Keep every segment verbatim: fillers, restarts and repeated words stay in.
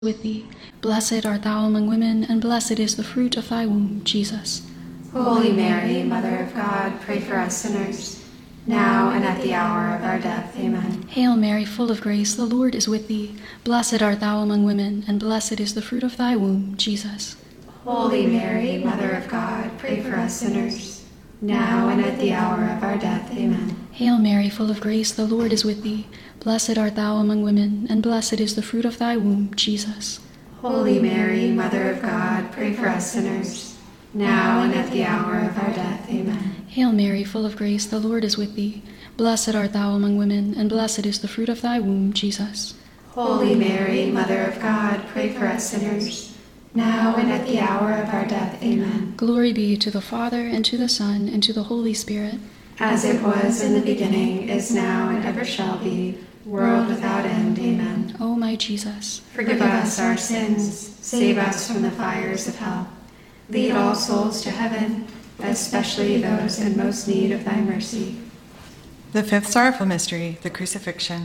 with thee. Blessed art thou among women, and blessed is the fruit of thy womb, Jesus. Holy Mary, Mother of God, pray for us sinners, now and at the hour of our death. Amen. Hail Mary, full of grace, the Lord is with thee. Blessed art thou among women, and blessed is the fruit of thy womb, Jesus. Holy Mary, Mother of God, pray for us sinners, now and at the hour of our death. Amen. Hail Mary, full of grace, the Lord is with thee. Blessed art thou among women, and blessed is the fruit of thy womb, Jesus. Holy Mary, Mother of God, pray for us sinners, now and at the hour of our death. Amen. Hail Mary, full of grace, the Lord is with thee. Blessed art thou among women, and blessed is the fruit of thy womb, Jesus. Holy Mary, Mother of God, pray for us sinners, now and at the hour of our death. Amen. Glory be to the Father, and to the Son, and to the Holy Spirit. As it was in the beginning, is now, and ever shall be, world without end. Amen. O my Jesus, forgive us our sins, save us from the fires of hell. Lead all souls to heaven, especially those in most need of thy mercy. The fifth sorrowful mystery, the crucifixion.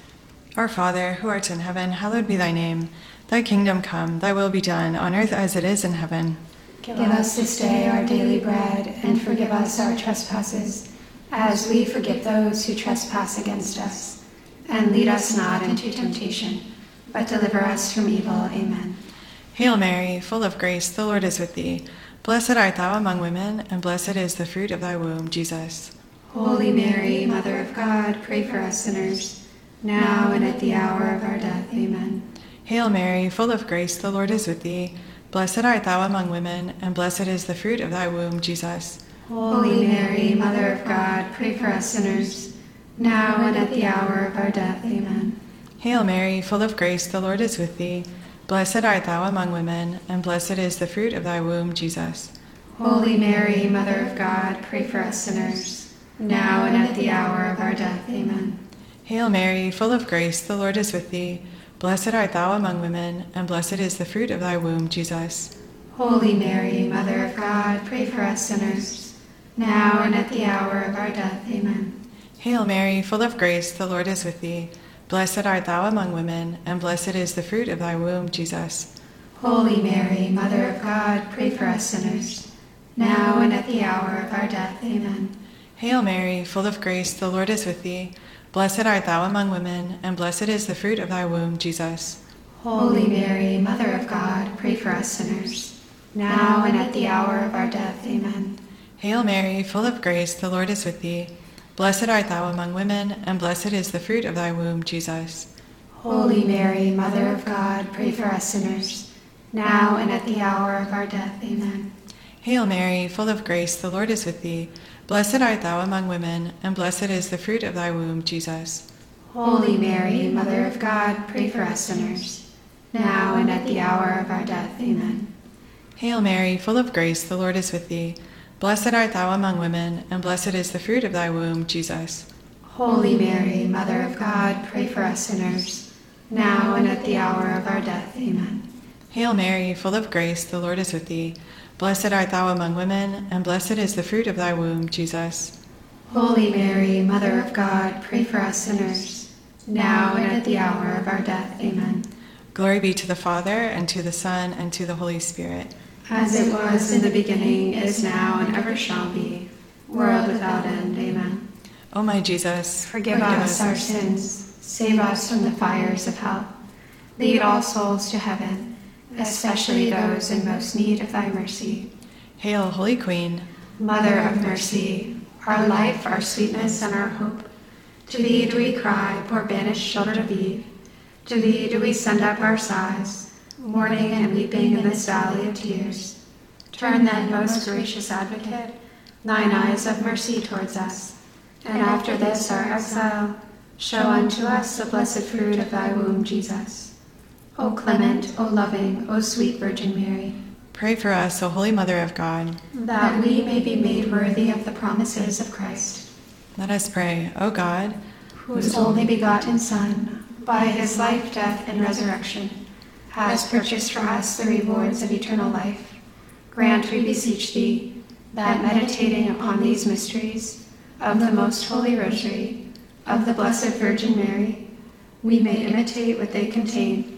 Our Father, who art in heaven, hallowed be thy name. Thy kingdom come, thy will be done, on earth as it is in heaven. Give us this day our daily bread, and forgive us our trespasses, as we forgive those who trespass against us. And lead us not into temptation, but deliver us from evil. Amen. Hail Mary, full of grace, the Lord is with thee. Blessed art thou among women, and blessed is the fruit of thy womb, Jesus. Holy Mary, Mother of God, pray for us sinners, now and at the hour of our death. Amen. Hail Mary, full of grace, the Lord is with thee. Blessed art thou among women, and blessed is the fruit of thy womb, Jesus. Holy Mary, Mother of God, pray for us sinners, now and at the hour of our death. Amen. Hail Mary, full of grace, the Lord is with thee. Blessed art thou among women, and blessed is the fruit of thy womb, Jesus. Holy Mary, Mother of God, pray for us sinners, now and at the hour of our death. Amen. Hail Mary, full of grace, the Lord is with thee. Blessed art thou among women, and blessed is the fruit of thy womb, Jesus. Holy Mary, Mother of God, pray for us sinners, now and at the hour of our death. Amen. Hail Mary, full of grace, the Lord is with thee. Blessed art thou among women, and blessed is the fruit of thy womb, Jesus. Holy Mary, Mother of God, pray for us sinners, now and at the hour of our death. Amen. Hail Mary, full of grace, the Lord is with thee. Blessed art thou among women, and blessed is the fruit of thy womb, Jesus. Holy Mary, Mother of God, pray for us sinners, now and at the hour of our death. Amen. Hail Mary, full of grace, the Lord is with thee. Blessed art thou among women, and blessed is the fruit of thy womb, Jesus. Holy Mary, Mother of God, pray for us sinners, now and at the hour of our death. Amen. Hail Mary, full of grace, the Lord is with thee. Blessed art thou among women, and blessed is the fruit of thy womb, Jesus. Holy Mary, Mother of God, pray for us sinners, now and at the hour of our death. Amen. Hail Mary, full of grace, the Lord is with thee. Blessed art thou among women, and blessed is the fruit of thy womb, Jesus. Holy Mary, Mother of God, pray for us sinners, now and at the hour of our death. Amen. Hail Mary, full of grace, the Lord is with thee. Blessed art thou among women, and blessed is the fruit of thy womb, Jesus. Holy Mary, Mother of God, pray for us sinners, now and at the hour of our death. Amen. Glory be to the Father, and to the Son, and to the Holy Spirit. As it was in the beginning, is now, and ever shall be, world without end. Amen. O my Jesus, forgive, forgive us our sins, save us from the fires of hell. Lead all souls to heaven, especially those in most need of thy mercy. Hail, Holy Queen, Mother of mercy, our life, our sweetness, and our hope. To thee do we cry, poor banished children of Eve. To thee do we send up our sighs, mourning and weeping in this valley of tears. Turn then, most gracious Advocate, thine eyes of mercy towards us, and after this our exile, show unto us the blessed fruit of thy womb, Jesus. O clement, O loving, O sweet Virgin Mary, pray for us, O Holy Mother of God, that we may be made worthy of the promises of Christ. Let us pray. O God, whose only begotten Son, by his life, death, and resurrection, has purchased for us the rewards of eternal life, grant, we beseech thee, that meditating upon these mysteries of the most holy Rosary of the Blessed Virgin Mary, we may imitate what they contain,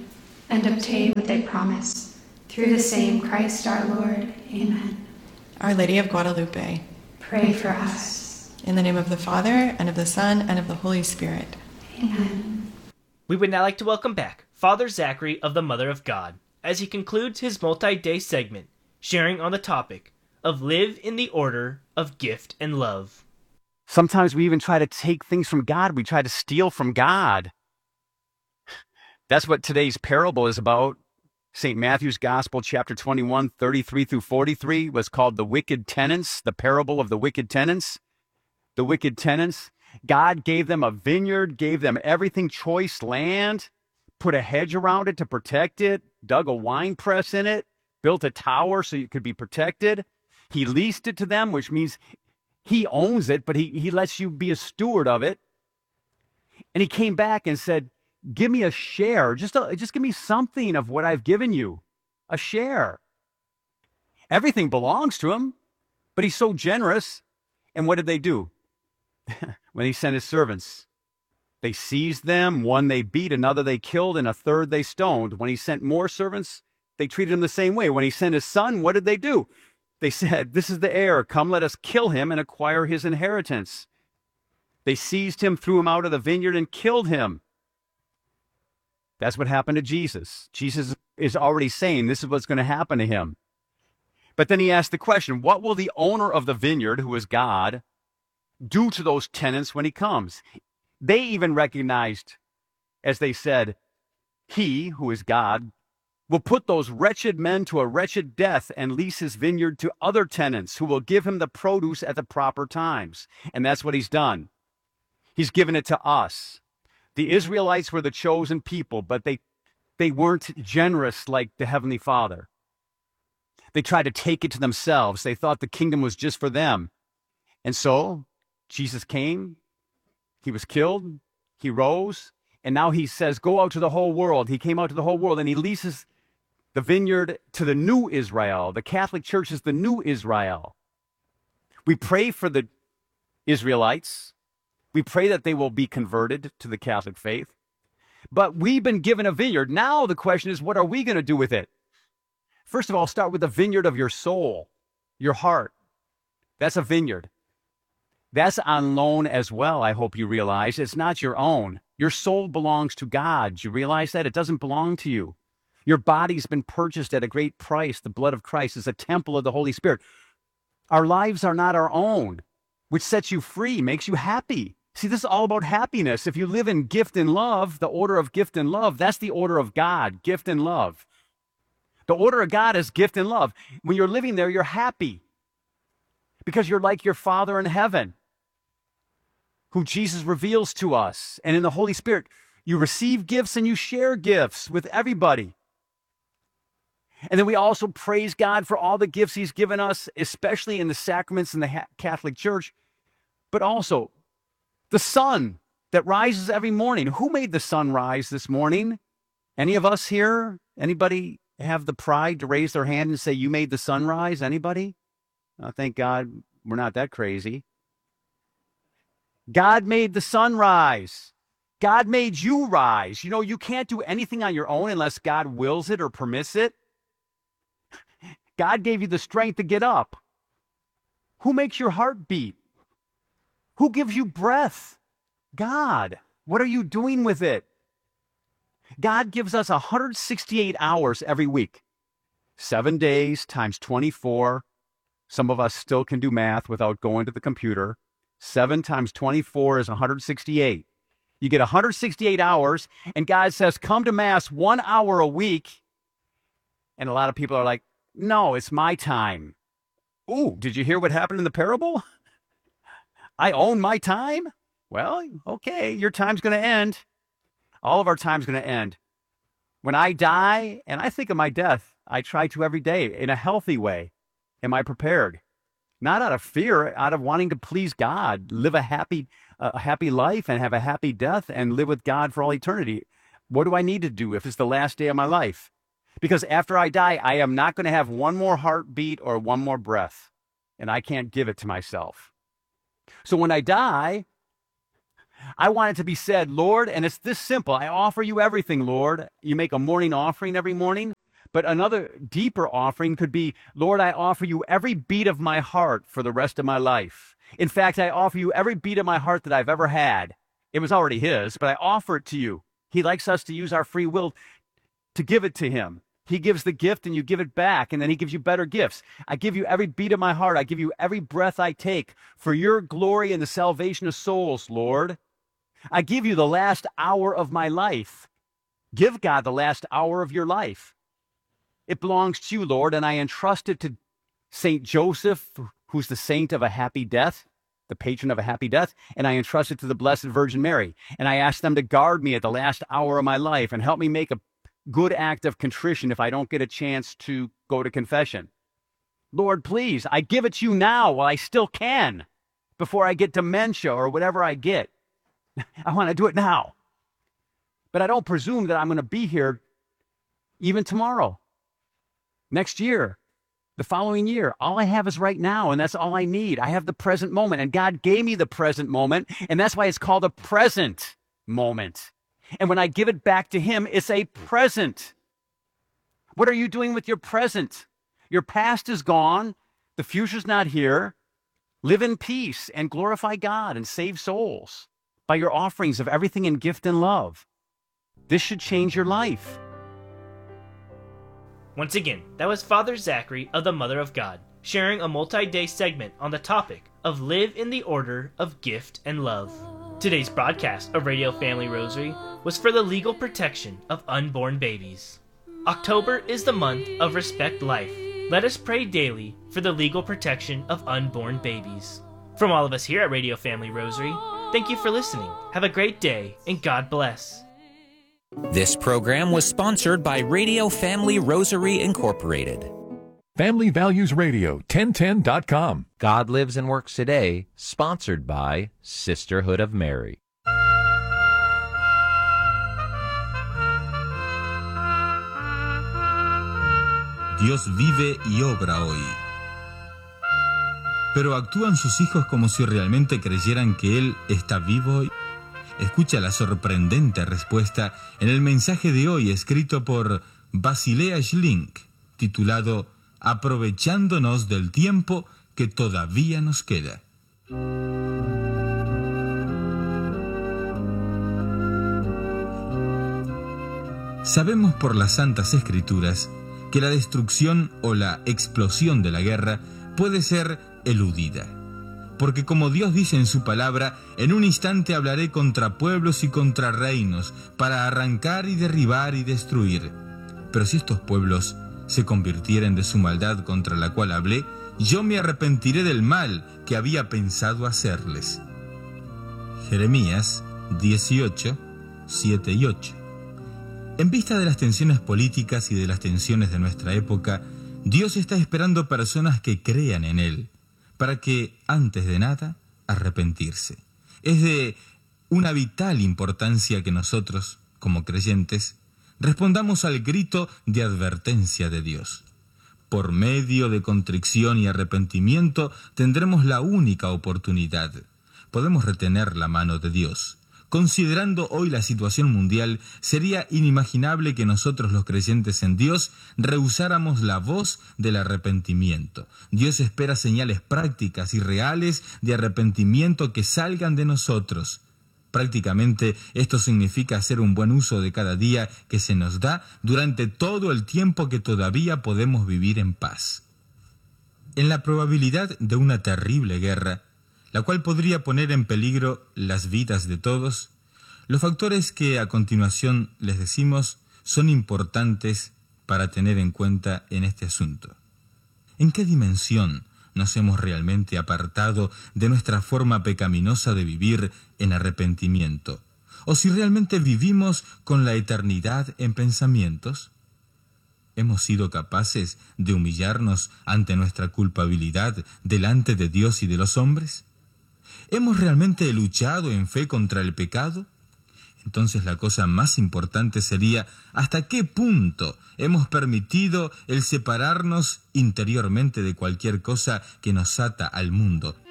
and obtain what they promise. Through the same Christ our Lord. Amen. Our Lady of Guadalupe, Pray for us. in the name of the Father, and of the Son, and of the Holy Spirit. Amen. We would now like to welcome back Father Zachary of the Mother of God as he concludes his multi-day segment, sharing on the topic of live in the order of gift and love. Sometimes we even try to take things from God. We try to steal from God. That's what today's parable is about. Saint Matthew's Gospel, chapter twenty-one, thirty-three through forty-three, was called the wicked tenants, the parable of the wicked tenants. The wicked tenants. God gave them a vineyard, gave them everything, choice land, put a hedge around it to protect it, dug a wine press in it, built a tower so it could be protected. He leased it to them, which means he owns it, but he, he lets you be a steward of it. And he came back and said, give me a share. Just, a, just give me something of what I've given you. A share. Everything belongs to him, but he's so generous. And what did they do? When he sent his servants, they seized them. One they beat, another they killed, and a third they stoned. When he sent more servants, they treated him the same way. When he sent his son, what did they do? They said, this is the heir. Come, let us kill him and acquire his inheritance. They seized him, threw him out of the vineyard, and killed him. That's what happened to Jesus. Jesus is already saying this is what's going to happen to him. But then he asked the question, what will the owner of the vineyard, who is God, do to those tenants when he comes? They even recognized, as they said, he, who is God, will put those wretched men to a wretched death and lease his vineyard to other tenants who will give him the produce at the proper times. And that's what he's done. He's given it to us. The Israelites were the chosen people, but they, they weren't generous like the Heavenly Father. They tried to take it to themselves. They thought the kingdom was just for them. And so Jesus came, he was killed, he rose, and now he says, go out to the whole world. He came out to the whole world, and he leases the vineyard to the new Israel. The Catholic Church is the new Israel. We pray for the Israelites. We pray that they will be converted to the Catholic faith. But we've been given a vineyard. Now the question is, what are we going to do with it? First of all, start with the vineyard of your soul, your heart. That's a vineyard. That's on loan as well, I hope you realize. It's not your own. Your soul belongs to God. Do you realize that? It doesn't belong to you. Your body's been purchased at a great price. The blood of Christ is a temple of the Holy Spirit. Our lives are not our own, which sets you free, makes you happy. See, this is all about happiness. If you live in gift and love, the order of gift and love, that's the order of God, gift and love. The order of God is gift and love. When you're living there, you're happy because you're like your Father in heaven, who Jesus reveals to us. And in the Holy Spirit, you receive gifts and you share gifts with everybody. And then we also praise God for all the gifts he's given us, especially in the sacraments in the Catholic Church, but also the sun that rises every morning. Who made the sun rise this morning? Any of us here? Anybody have the pride to raise their hand and say, you made the sun rise? Anybody? Oh, thank God we're not that crazy. God made the sun rise. God made you rise. You know, you can't do anything on your own unless God wills it or permits it. God gave you the strength to get up. Who makes your heart beat? Who gives you breath? God. What are you doing with it? God gives us one hundred sixty-eight hours every week. Seven days times twenty-four. Some of us still can do math without going to the computer. Seven times twenty-four is one hundred sixty-eight. You get one hundred sixty-eight hours, and God says, come to Mass one hour a week. And a lot of people are like, no, it's my time. Ooh, did you hear what happened in the parable? I own my time? Well, okay, your time's going to end. All of our time's going to end. When I die, and I think of my death, I try to every day in a healthy way. Am I prepared? Not out of fear, out of wanting to please God, live a happy, uh, a happy life and have a happy death and live with God for all eternity. What do I need to do if it's the last day of my life? Because after I die, I am not going to have one more heartbeat or one more breath, and I can't give it to myself. So when I die, I want it to be said, Lord, and it's this simple. I offer you everything, Lord. You make a morning offering every morning. But another deeper offering could be, Lord, I offer you every beat of my heart for the rest of my life. In fact, I offer you every beat of my heart that I've ever had. It was already his, but I offer it to you. He likes us to use our free will to give it to him. He gives the gift and you give it back, and then he gives you better gifts. I give you every beat of my heart. I give you every breath I take for your glory and the salvation of souls, Lord. I give you the last hour of my life. Give God the last hour of your life. It belongs to you, Lord, and I entrust it to Saint Joseph, who's the saint of a happy death, the patron of a happy death, and I entrust it to the Blessed Virgin Mary. And I ask them to guard me at the last hour of my life and help me make a good act of contrition if I don't get a chance to go to confession. Lord, please, I give it to you now while I still can, before I get dementia or whatever I get. I want to do it now. But I don't presume that I'm going to be here even tomorrow, next year, the following year. All I have is right now, and that's all I need. I have the present moment, and God gave me the present moment, and that's why it's called a present moment. And when I give it back to him, it's a present. What are you doing with your present? Your past is gone. The future's not here. Live in peace and glorify God and save souls by your offerings of everything in gift and love. This should change your life. Once again, that was Father Zachary of the Mother of God, sharing a multi-day segment on the topic of Live in the Order of Gift and Love. Today's broadcast of Radio Family Rosary was for the legal protection of unborn babies. October is the month of Respect Life. Let us pray daily for the legal protection of unborn babies. From all of us here at Radio Family Rosary, thank you for listening. Have a great day, and God bless. This program was sponsored by Radio Family Rosary Incorporated. Family Values Radio, ten ten dot com. God Lives and Works Today, sponsored by Sisterhood of Mary. Dios vive y obra hoy. Pero ¿actúan sus hijos como si realmente creyeran que Él está vivo hoy? Escucha la sorprendente respuesta en el mensaje de hoy escrito por Basilea Schlink, titulado Aprovechándonos del tiempo que todavía nos queda. Sabemos por las Santas Escrituras que la destrucción o la explosión de la guerra puede ser eludida. Porque como Dios dice en su palabra, en un instante hablaré contra pueblos y contra reinos, para arrancar y derribar y destruir. Pero si estos pueblos se convirtieren de su maldad contra la cual hablé, yo me arrepentiré del mal que había pensado hacerles. Jeremías dieciocho, siete y ocho. En vista de las tensiones políticas y de las tensiones de nuestra época, Dios está esperando personas que crean en Él, para que, antes de nada, arrepentirse. Es de una vital importancia que nosotros, como creyentes, respondamos al grito de advertencia de Dios. Por medio de contrición y arrepentimiento tendremos la única oportunidad. Podemos retener la mano de Dios. Considerando hoy la situación mundial, sería inimaginable que nosotros los creyentes en Dios rehusáramos la voz del arrepentimiento. Dios espera señales prácticas y reales de arrepentimiento que salgan de nosotros. Prácticamente esto significa hacer un buen uso de cada día que se nos da durante todo el tiempo que todavía podemos vivir en paz. En la probabilidad de una terrible guerra, la cual podría poner en peligro las vidas de todos, los factores que a continuación les decimos son importantes para tener en cuenta en este asunto. ¿En qué dimensión nos hemos realmente apartado de nuestra forma pecaminosa de vivir en arrepentimiento? ¿O si realmente vivimos con la eternidad en pensamientos? ¿Hemos sido capaces de humillarnos ante nuestra culpabilidad delante de Dios y de los hombres? ¿Hemos realmente luchado en fe contra el pecado? Entonces la cosa más importante sería ¿hasta qué punto hemos permitido el separarnos interiormente de cualquier cosa que nos ata al mundo